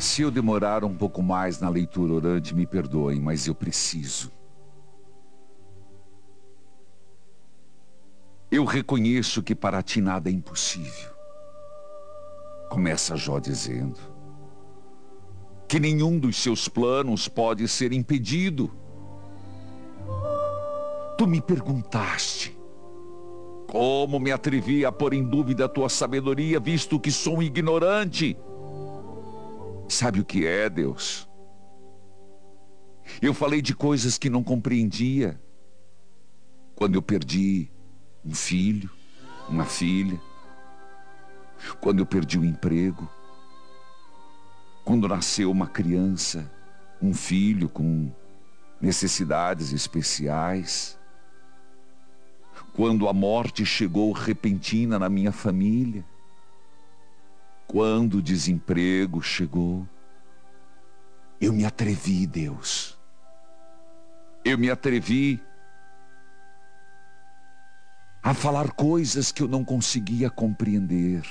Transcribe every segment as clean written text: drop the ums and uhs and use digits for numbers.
Se eu demorar um pouco mais na leitura orante, me perdoem, mas eu preciso. Eu reconheço que para ti nada é impossível. Começa Jó dizendo que nenhum dos seus planos pode ser impedido. Tu me perguntaste como me atrevi a pôr em dúvida a tua sabedoria, visto que sou um ignorante. Sabe o que é, Deus? Eu falei de coisas que não compreendia. Quando eu perdi um filho, uma filha. Quando eu perdi o emprego. Quando nasceu uma criança, um filho com necessidades especiais. Quando a morte chegou repentina na minha família. Quando o desemprego chegou. Eu me atrevi, Deus. Eu me atrevi a falar coisas que eu não conseguia compreender.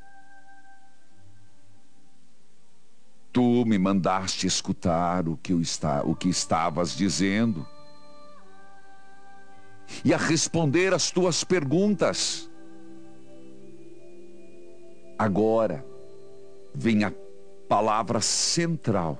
Tu me mandaste escutar o que estavas dizendo e a responder as tuas perguntas. Agora vem a palavra central.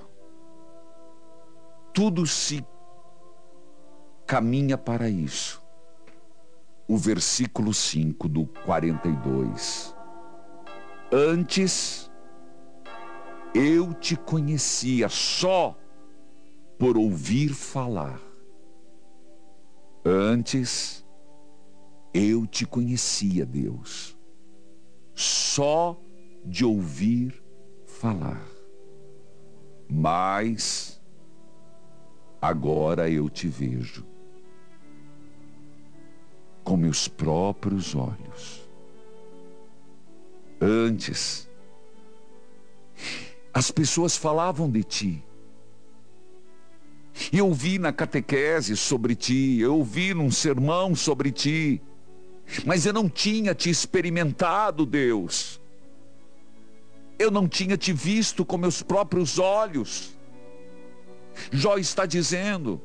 Tudo se caminha para isso. O versículo 5 do 42. Antes eu te conhecia só por ouvir falar. Antes eu te conhecia, Deus, só de ouvir falar. Mas agora eu te vejo com meus próprios olhos. Antes, as pessoas falavam de ti. Eu ouvi na catequese sobre ti, eu ouvi num sermão sobre ti, mas eu não tinha te experimentado, Deus. Eu não tinha te visto com meus próprios olhos. Jó está dizendo,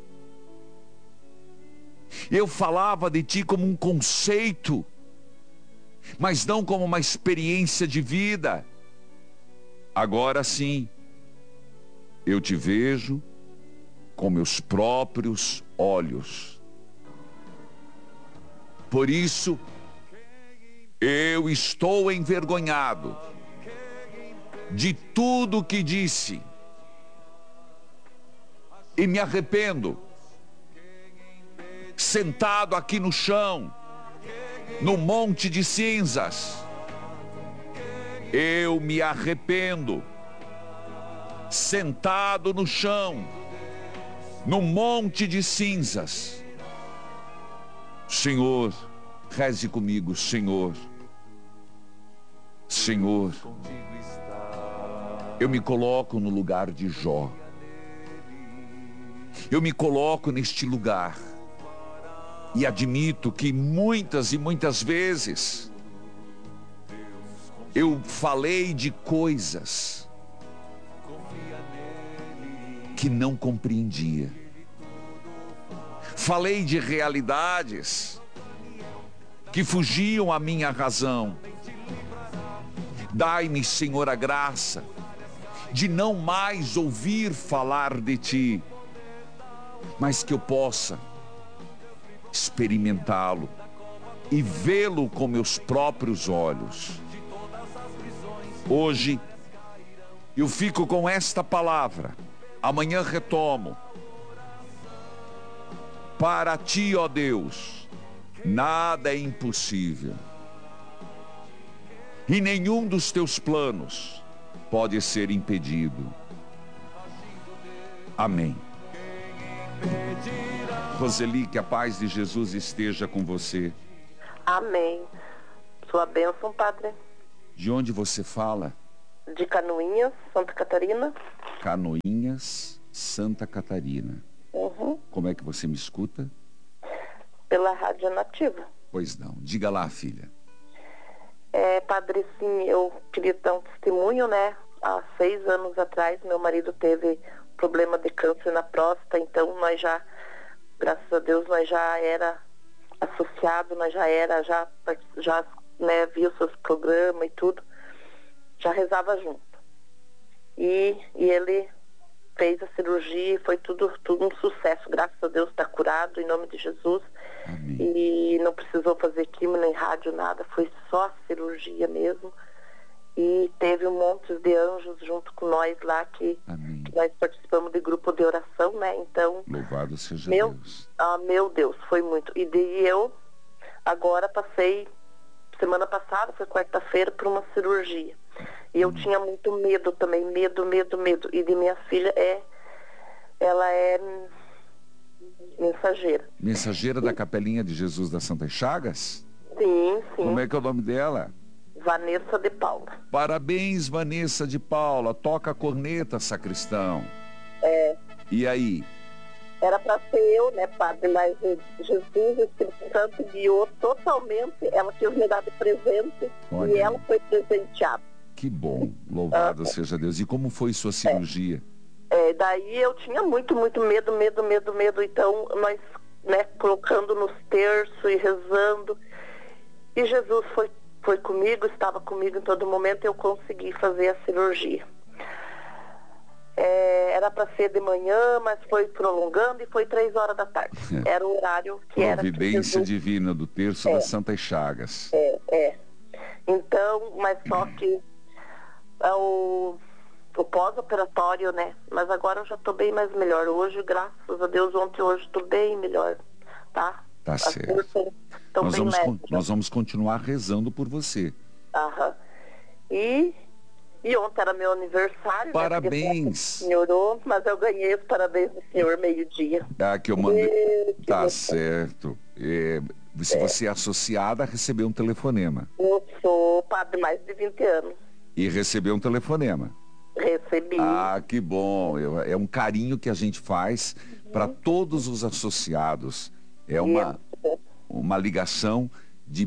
eu falava de ti como um conceito, mas não como uma experiência de vida. Agora sim, eu te vejo com meus próprios olhos. Por isso, eu estou envergonhado de tudo que disse e me arrependo. Sentado aqui no chão, no monte de cinzas, eu me arrependo. Sentado no chão, no monte de cinzas. Senhor, reze comigo, Senhor. Senhor, eu me coloco no lugar de Jó. Eu me coloco neste lugar e admito que muitas e muitas vezes eu falei de coisas que não compreendia. Falei de realidades que fugiam à minha razão. Dai-me, Senhor, a graça de não mais ouvir falar de ti, mas que eu possa experimentá-lo e vê-lo com meus próprios olhos. Hoje eu fico com esta palavra, amanhã retomo. Para ti, ó Deus, nada é impossível, e nenhum dos teus planos pode ser impedido. Amém. Roseli, que a paz de Jesus esteja com você. Amém. Sua bênção, Padre. De onde você fala? De Canoinhas, Santa Catarina. Canoinhas, Santa Catarina. Uhum. Como é que você me escuta? Pela Rádio Nativa. Pois não. Diga lá, filha. Padre, sim, eu queria dar um testemunho, né? há 6 anos atrás, meu marido teve problema de câncer na próstata, então nós já, graças a Deus, nós já era associado, nós já né, via os seus programas e tudo, já rezava junto. E ele fez a cirurgia e foi tudo um sucesso, graças a Deus está curado, em nome de Jesus. Amém. E não precisou fazer quimio nem rádio, nada, foi só a cirurgia mesmo. E teve um monte de anjos junto com nós lá, que nós participamos de grupo de oração, né? Então, louvado seja Deus. Meu Deus, foi muito. E eu agora passei, semana passada, foi quarta-feira, por uma cirurgia. E eu tinha muito medo também, medo. E de minha filha ela é mensageira. Mensageira da Capelinha de Jesus das Santas Chagas? Sim. Como é que é o nome dela? Vanessa de Paula. Parabéns, Vanessa de Paula. Toca a corneta, sacristão. E aí? Era para ser eu, né, padre? Mas Jesus, o Espírito Santo, guiou totalmente. Ela quis me dar de presente. Olha. E ela foi presenteada. Que bom. Louvado seja Deus. E como foi sua cirurgia? Daí eu tinha muito medo. Então, nós, né, colocando nos terços e rezando. E Jesus foi comigo, estava comigo em todo momento, eu consegui fazer a cirurgia. Era para ser de manhã, mas foi prolongando e foi 3 horas da tarde. Era o horário que era. Providência divina do terço das Santas Chagas. Então, mas só que o pós-operatório, né? Mas agora eu já estou bem mais melhor. Hoje, graças a Deus, hoje estou bem melhor, tá? Tá certo. Nós vamos continuar rezando por você. E ontem era meu aniversário. Parabéns. Né? Melhorou, mas eu ganhei os parabéns do senhor meio-dia. Que eu mandei. Tá certo. Se você é associada, recebeu um telefonema. Eu sou padre há mais de 20 anos. E recebeu um telefonema. Recebi. Que bom. É um carinho que a gente faz para todos os associados. É uma ligação de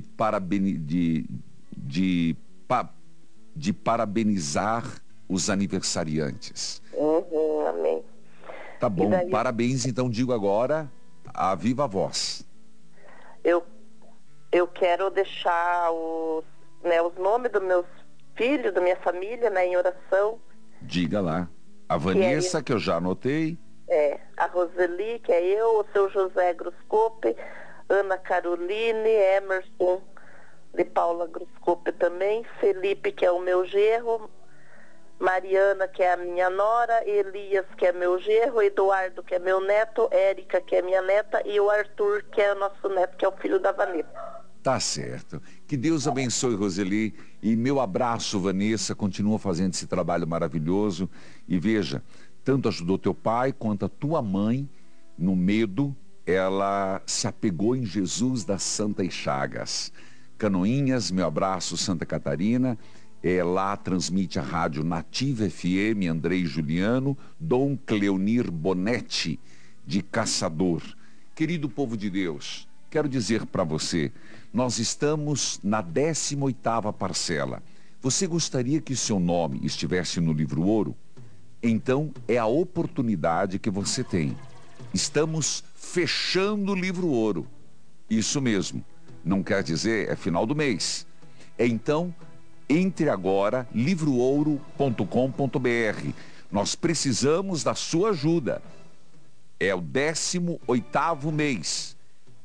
parabenizar os aniversariantes. Amém. Tá bom, parabéns, então digo agora a viva voz. Eu quero deixar os nomes dos meus filhos, da minha família, né, em oração. Diga lá. A Vanessa, que eu já anotei. A Roseli, que é eu, o seu José Gruscope, Ana Caroline, Emerson de Paula Gruscope também, Felipe, que é o meu genro, Mariana, que é a minha nora, Elias, que é meu genro, Eduardo, que é meu neto, Érica, que é minha neta, e o Arthur, que é nosso neto, que é o filho da Vanessa. Tá certo. Que Deus abençoe, Roseli, e meu abraço, Vanessa, continua fazendo esse trabalho maravilhoso, e veja, tanto ajudou teu pai quanto a tua mãe no medo, ela se apegou em Jesus das Santas Chagas. Canoinhas, meu abraço, Santa Catarina. Lá transmite a rádio Nativa FM, Andrei Juliano, Dom Cleonir Bonetti, de Caçador. Querido povo de Deus, quero dizer para você, nós estamos na 18ª parcela. Você gostaria que seu nome estivesse no livro Ouro? Então é a oportunidade que você tem. Estamos fechando o livro Ouro. Isso mesmo. Não quer dizer, é final do mês. Então, entre agora, livroouro.com.br. Nós precisamos da sua ajuda. É o 18º mês.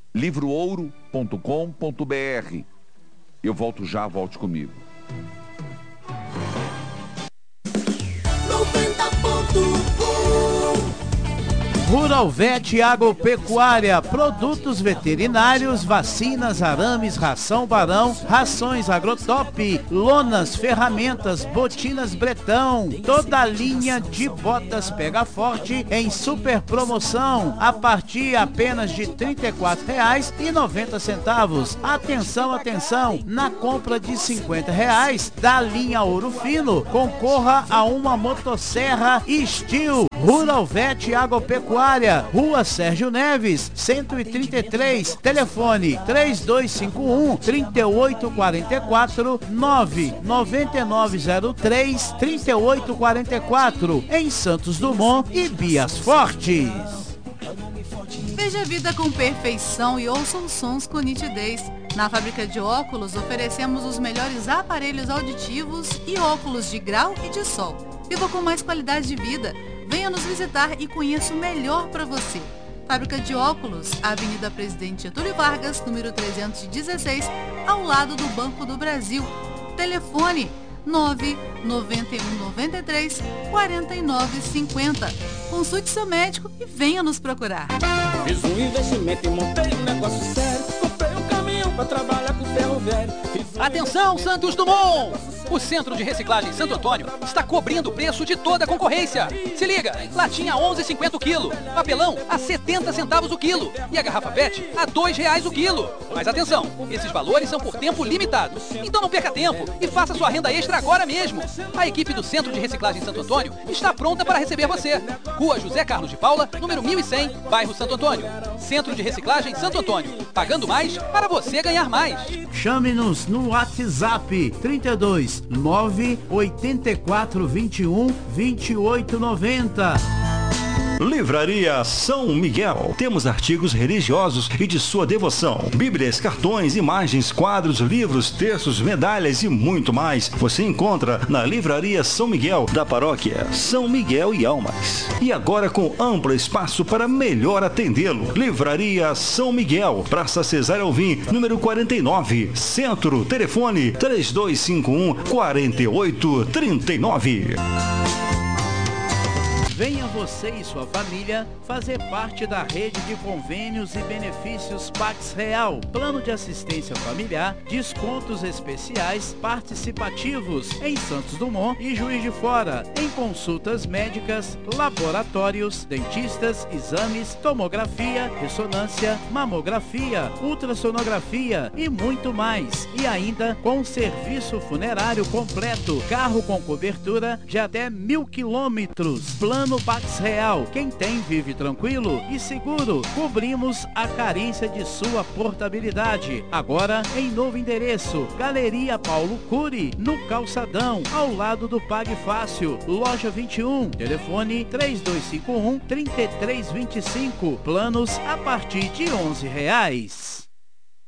livroouro.com.br. Eu volto já, volte comigo. 90.1 Rural Vet Agropecuária, produtos veterinários, vacinas, arames, ração Barão, rações Agrotop, lonas, ferramentas, botinas Bretão, toda a linha de botas Pega Forte em super promoção, a partir apenas de R$ 34,90. Atenção, atenção, na compra de R$ 50 da linha Ouro Fino, concorra a uma motosserra Steel Rural Vet Agropecuária, Rua Sérgio Neves, 133, telefone 3251-3844, 99903-3844, em Santos Dumont e Bias Fortes. Veja a vida com perfeição e ouça os sons com nitidez. Na fábrica de óculos, oferecemos os melhores aparelhos auditivos e óculos de grau e de sol. Viva com mais qualidade de vida. Venha nos visitar e conheça o melhor para você. Fábrica de óculos, Avenida Presidente Getúlio Vargas, número 316, ao lado do Banco do Brasil. Telefone 99193-4950. Consulte seu médico e venha nos procurar. Fiz um investimento e montei um negócio sério. Comprei um caminhão para trabalhar com ferro velho. Atenção, Santos Dumont! O Centro de Reciclagem Santo Antônio está cobrindo o preço de toda a concorrência. Se liga, latinha a 11,50 o quilo, papelão a 70 centavos o quilo e a garrafa PET a R$2 o quilo. Mas atenção, esses valores são por tempo limitado. Então não perca tempo e faça sua renda extra agora mesmo. A equipe do Centro de Reciclagem Santo Antônio está pronta para receber você. Rua José Carlos de Paula, número 1100, bairro Santo Antônio. Centro de Reciclagem Santo Antônio. Pagando mais para você ganhar mais. Chame-nos no WhatsApp 32 984 21 2890. Livraria São Miguel. Temos artigos religiosos e de sua devoção. Bíblias, cartões, imagens, quadros, livros, textos, medalhas e muito mais. Você encontra na Livraria São Miguel, da paróquia São Miguel e Almas. E agora com amplo espaço para melhor atendê-lo. Livraria São Miguel, Praça Cesário Alvim, número 49, Centro. Telefone 3251-4839. Venha você e sua família fazer parte da rede de convênios e benefícios Pax Real. Plano de assistência familiar, descontos especiais participativos em Santos Dumont e Juiz de Fora, em consultas médicas, laboratórios, dentistas, exames, tomografia, ressonância, mamografia, ultrassonografia e muito mais. E ainda com serviço funerário completo, carro com cobertura de até 1.000 quilômetros. Plano Pax Real. Quem tem vive tranquilo e seguro. Cobrimos a carência de sua portabilidade. Agora em novo endereço, Galeria Paulo Cury, no Calçadão, ao lado do Pague Fácil, loja 21. Telefone 3251-3325. Planos a partir de R$11.